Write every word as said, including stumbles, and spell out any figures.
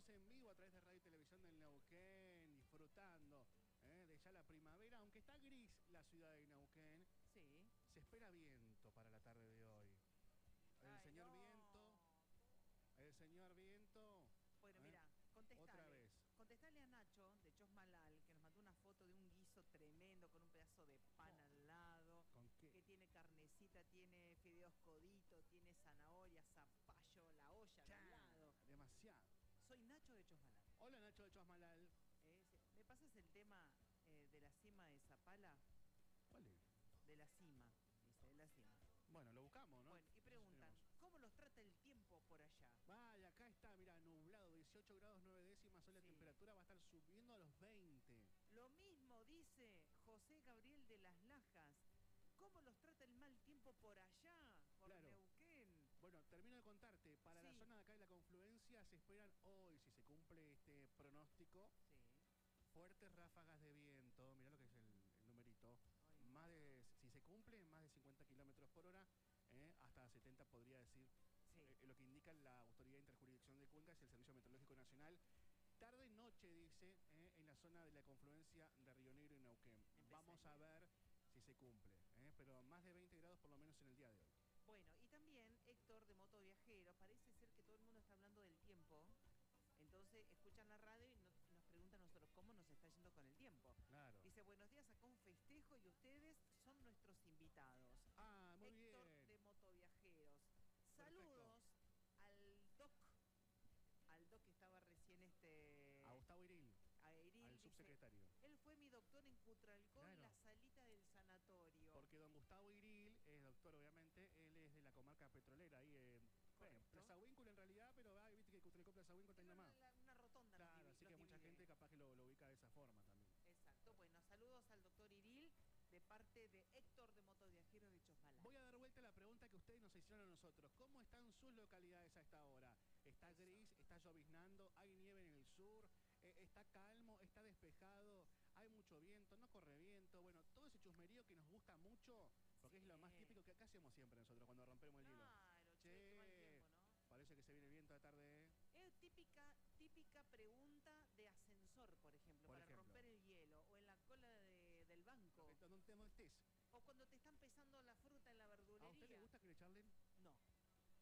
Estamos en vivo a través de Radio y Televisión del Neuquén, disfrutando ¿eh? de ya la primavera. Aunque está gris la ciudad de Neuquén, sí. se espera viento para la tarde de hoy. El Ay, señor no. viento, el señor viento. Bueno, ¿eh? mira, contestale. Otra vez. Contestale a Nacho de Chosmalal, que nos mandó una foto de un guiso tremendo con un pedazo de pan Oh. al lado. ¿Con qué? Que tiene carnecita, tiene fideos codito, tiene zanahoria, zapallo, la olla Ya, al lado. demasiado. Soy Nacho de Chosmalal. Hola, Nacho de Chosmalal. Eh, ¿Me pasas el tema eh, de la cima de Zapala? ¿Cuál es? De la cima, dice, de la cima. Bueno, lo buscamos, ¿no? Bueno, y preguntan, ¿cómo los trata el tiempo por allá? Vaya, acá está, mira, nublado, dieciocho grados nueve décimas, hoy la Sí. temperatura va a estar subiendo a los veinte. Lo mismo dice José Gabriel de las Lajas. ¿Cómo los trata el mal tiempo por allá, por Claro. Neuquén? Bueno, termino de contarte, para la Sí. zona de acá de la confluencia se esperan hoy, si se cumple este pronóstico, Sí. fuertes ráfagas de viento, mirá lo que es el, el numerito, Ay, más de, si se cumple, más de cincuenta kilómetros por hora, eh, hasta setenta podría decir, Sí. eh, lo que indica la Autoridad Interjurisdiccional de Cuencas y el Servicio Meteorológico Nacional. Tarde y noche, dice, eh, en la zona de la confluencia de Río Negro y Neuquén. Empecé. Vamos a ver si se cumple, eh, pero más de veinte grados por lo menos en el día de hoy. Bueno, y también Héctor de Moto Viajeros, parece ser que todo el mundo está hablando del tiempo. Entonces escuchan la radio y nos, y nos preguntan a nosotros cómo nos está yendo con el tiempo. Claro. Dice, buenos días, acá un festejo y ustedes son nuestros invitados. Ah, muy Héctor bien. de Motoviajeros. Perfecto. Saludos al Doc, al Doc que estaba recién este... A Gustavo Iril, a Iril, al dice, subsecretario. él fue mi doctor en Cutralcó, Claro. en la salita del sanatorio. Porque don Gustavo Iril es doctor, obviamente, él es de la comarca petrolera, ahí en bueno, Plaza Huíncula en realidad, pero ah, viste que Cutralcó, Plaza Huíncula está Una, más. la- una rotonda. Claro, los así divi- que los mucha divide. gente capaz que lo, lo ubica de esa forma también. Exacto, bueno, saludos al doctor Iril de parte de Héctor de Motoviajeros de Chosmalal. Voy a dar vuelta a la pregunta que ustedes nos hicieron a nosotros. ¿Cómo están sus localidades a esta hora? ¿Está Eso. gris? ¿Está lloviznando? ¿Hay nieve en el sur? Eh, ¿Está calmo? ¿Está despejado? ¿Hay mucho viento? ¿No corre viento? Bueno, todo ese chusmerío que nos gusta mucho, porque Sí. es lo más típico que acá hacemos siempre nosotros cuando rompemos el hielo. Claro, che, qué mal tiempo, ¿no? Parece que se viene viento de tarde, ¿eh? Es típica, típica pregunta de ascensor, por ejemplo, Por para ejemplo. romper el hielo, o en la cola de- del banco, Donde te estés. o cuando te están pesando la fruta en la ¿A verdulería. usted le gusta que le charlen?